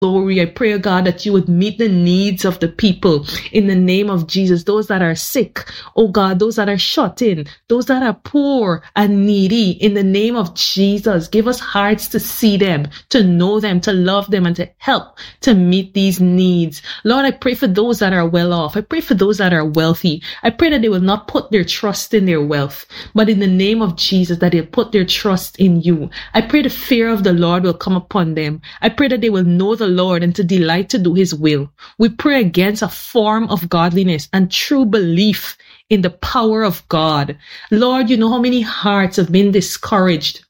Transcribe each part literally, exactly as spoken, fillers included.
glory. I pray, oh God, that you would meet the needs of the people in the name of Jesus. Those that are sick, oh God, those that are shut in, those that are poor and needy, in the name of Jesus. Give us hearts to see them, to know them, to love them, and to help to meet these needs. Lord, I pray for those that are well off. I pray for those that are wealthy. I pray that they will not put their trust in their wealth, but in the name of Jesus, that they'll put their trust in you. I pray the fear of the Lord will come upon them. I pray that they will know the Lord and to delight to do his will. We pray against a form of godliness and true belief in the power of God. Lord, you know how many hearts have been discouraged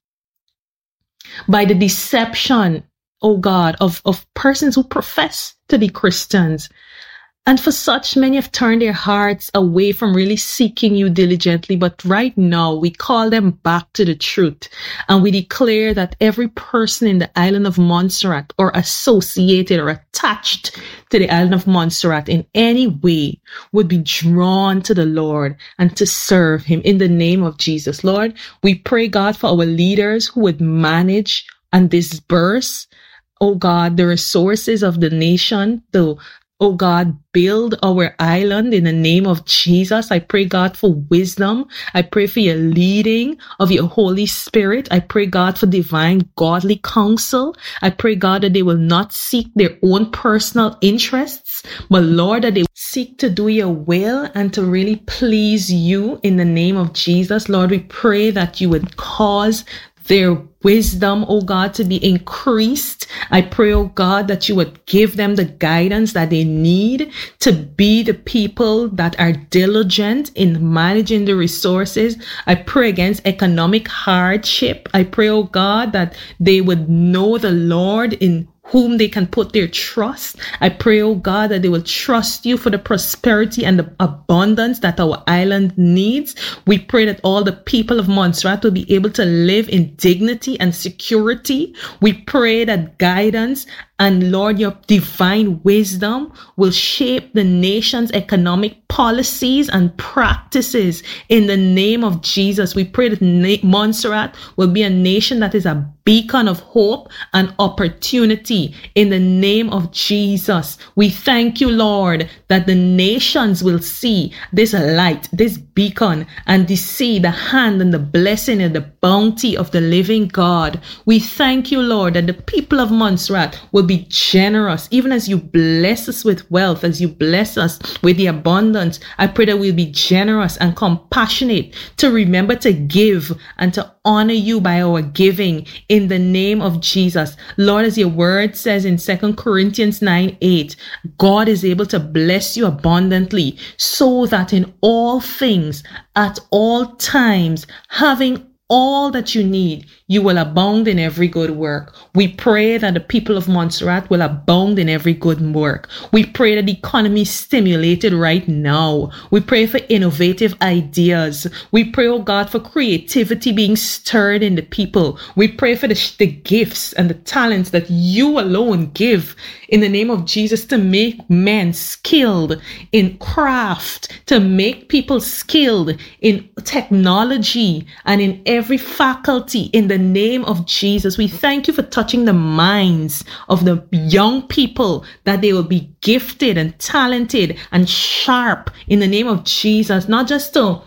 by the deception, oh God, of, of persons who profess to be Christians. And for such, many have turned their hearts away from really seeking you diligently. But right now, we call them back to the truth. And we declare that every person in the island of Montserrat or associated or attached to the island of Montserrat in any way would be drawn to the Lord and to serve him in the name of Jesus. Lord, we pray, God, for our leaders who would manage and disperse, oh God, the resources of the nation, the oh God, build our island in the name of Jesus. I pray, God, for wisdom. I pray for your leading of your Holy Spirit. I pray, God, for divine godly counsel. I pray, God, that they will not seek their own personal interests, but Lord, that they seek to do your will and to really please you in the name of Jesus. Lord, we pray that you would cause their wisdom, oh God, to be increased. I pray, oh God, that you would give them the guidance that they need to be the people that are diligent in managing the resources. I pray against economic hardship. I pray, oh God, that they would know the Lord in whom they can put their trust. I pray, oh God, that they will trust you for the prosperity and the abundance that our island needs. We pray that all the people of Montserrat will be able to live in dignity and security. We pray that guidance and Lord, your divine wisdom will shape the nation's economic policies and practices in the name of Jesus. We pray that Na- Montserrat will be a nation that is a beacon of hope and opportunity in the name of Jesus. We thank you, Lord, that the nations will see this light, this beacon, and to see the hand and the blessing and the bounty of the living God. We thank you, Lord, that the people of Montserrat will be generous, even as you bless us with wealth, as you bless us with the abundance. I pray that we'll be generous and compassionate to remember to give and to honor you by our giving in the name of Jesus. Lord, as your word says in Second Corinthians nine eight, God is able to bless you abundantly so that in all things, at all times, having all that you need, you will abound in every good work. We pray that the people of Montserrat will abound in every good work. We pray that the economy is stimulated right now. We pray for innovative ideas. We pray, oh God, for creativity being stirred in the people. We pray for the, the gifts and the talents that you alone give in the name of Jesus to make men skilled in craft, to make people skilled in technology and in every faculty in the name of Jesus. We thank you for touching the minds of the young people, that they will be gifted and talented and sharp in the name of Jesus, not just to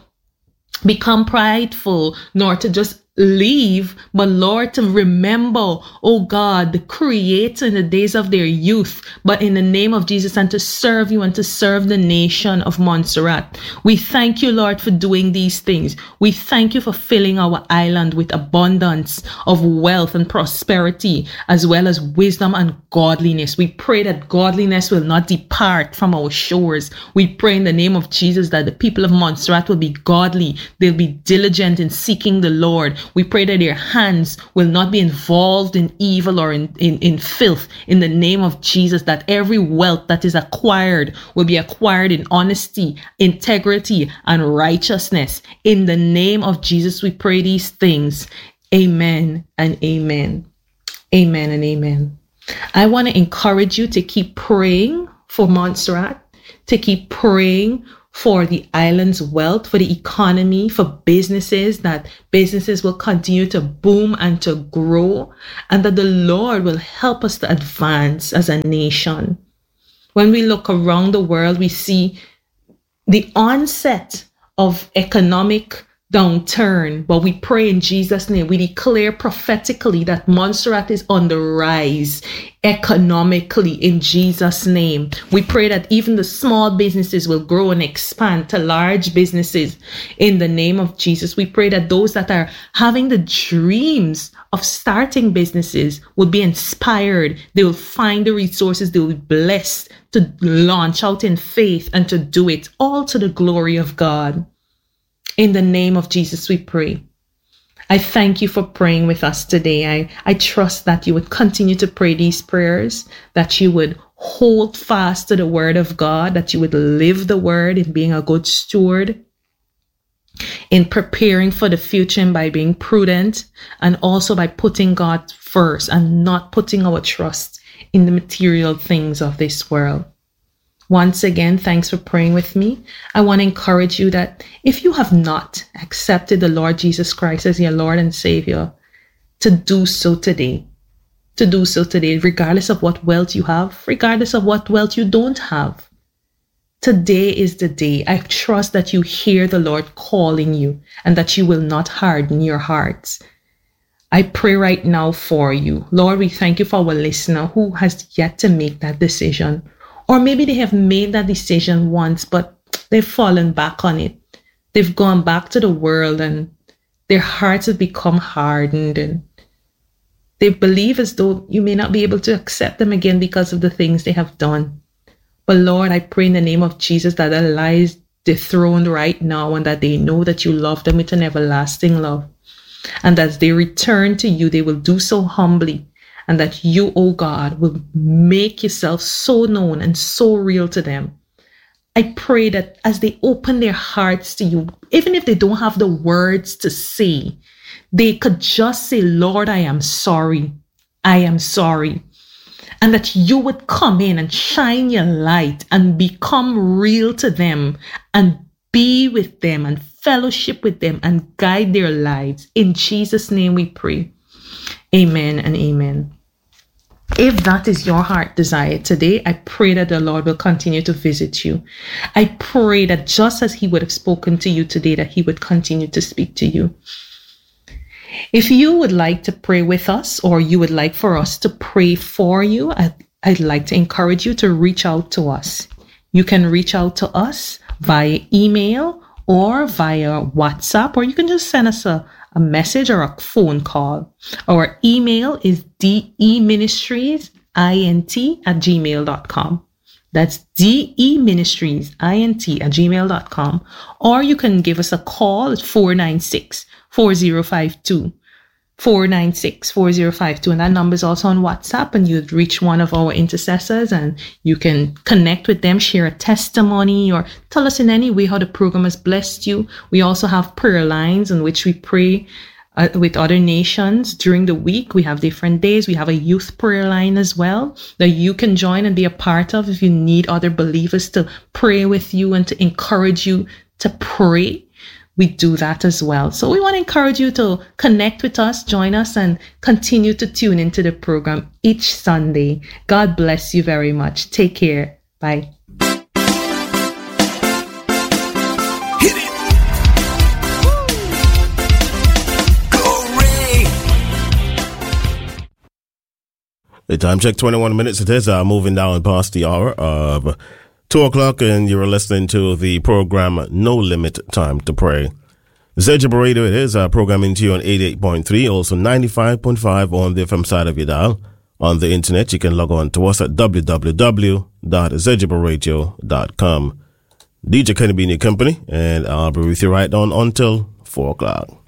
become prideful, nor to just leave, but Lord, to remember, oh God, the Creator in the days of their youth, but in the name of Jesus, and to serve you and to serve the nation of Montserrat. We thank you, Lord, for doing these things. We thank you for filling our island with abundance of wealth and prosperity, as well as wisdom and godliness. We pray that godliness will not depart from our shores. We pray in the name of Jesus that the people of Montserrat will be godly. They'll be diligent in seeking the Lord. We pray that their hands will not be involved in evil or in, in, in filth in the name of Jesus, that every wealth that is acquired will be acquired in honesty, integrity, and righteousness. In the name of Jesus, we pray these things. Amen and amen. Amen and amen. I want to encourage you to keep praying for Montserrat, to keep praying for the island's wealth, for the economy, for businesses, that businesses will continue to boom and to grow, and that the Lord will help us to advance as a nation. When we look around the world, we see the onset of economic downturn, but we pray in Jesus' name. We declare prophetically that Montserrat is on the rise economically in Jesus' name. We pray that even the small businesses will grow and expand to large businesses in the name of Jesus. We pray that those that are having the dreams of starting businesses will be inspired. They will find the resources. They will be blessed to launch out in faith and to do it all to the glory of God. In the name of Jesus, we pray. I thank you for praying with us today. I, I trust that you would continue to pray these prayers, that you would hold fast to the word of God, that you would live the word in being a good steward, in preparing for the future and by being prudent, and also by putting God first and not putting our trust in the material things of this world. Once again, thanks for praying with me. I want to encourage you that if you have not accepted the Lord Jesus Christ as your Lord and Savior, to do so today. To do so today, regardless of what wealth you have, regardless of what wealth you don't have. Today is the day. I trust that you hear the Lord calling you and that you will not harden your hearts. I pray right now for you. Lord, we thank you for our listener who has yet to make that decision. Or maybe they have made that decision once, but they've fallen back on it. They've gone back to the world and their hearts have become hardened and they believe as though you may not be able to accept them again because of the things they have done. But Lord, I pray in the name of Jesus that that lies dethroned right now and that they know that you love them with an everlasting love. And as they return to you, they will do so humbly. And that you, oh God, will make yourself so known and so real to them. I pray that as they open their hearts to you, even if they don't have the words to say, they could just say, Lord, I am sorry. I am sorry. And that you would come in and shine your light and become real to them and be with them and fellowship with them and guide their lives. In Jesus' name we pray. Amen and amen. If that is your heart desire today, I pray that the Lord will continue to visit you. I pray that just as he would have spoken to you today, that he would continue to speak to you. If you would like to pray with us or you would like for us to pray for you, I'd, I'd like to encourage you to reach out to us. You can reach out to us via email or via WhatsApp, or you can just send us a a message or a phone call. Our email is deministriesint at gmail dot com. That's deministriesint at gmail dot com. Or you can give us a call at four nine six, four zero five two. four nine six, four zero five two. And that number is also on WhatsApp, and you'd reach one of our intercessors and you can connect with them, share a testimony, or tell us in any way how the program has blessed you. We also have prayer lines in which we pray uh, with other nations during the week. We have different days. We have a youth prayer line as well that you can join and be a part of if you need other believers to pray with you and to encourage you to pray. We do that as well. So we want to encourage you to connect with us, join us, and continue to tune into the program each Sunday. God bless you very much. Take care. Bye. Hit it. Glory. The time check, twenty-one minutes. It is uh, moving down past the hour of two o'clock, and you're listening to the program No Limit Time to Pray. Z J B Radio, it is uh, programming to you on eighty-eight point three, also ninety-five point five on the F M side of your dial. On the internet, you can log on to us at w w w dot z j b radio dot com. D J Kenny be in your company, and I'll be with you right on until four o'clock.